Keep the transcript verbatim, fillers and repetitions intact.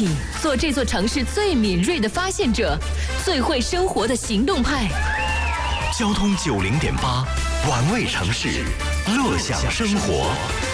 起，做这座城市最敏锐的发现者，最会生活的行动派。 交通九零点八，玩味城市，乐享生活。